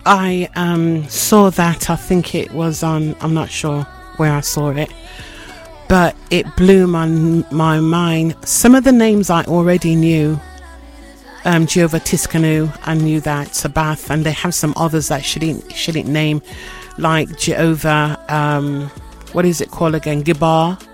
I saw that. I think it was on, I'm not sure where I saw it, but it blew my mind. Some of the names I already knew. Jehovah Tiskanu, I knew that, Sabbath, and they have some others that shouldn't name, like Jehovah, what is it called again? Gibar,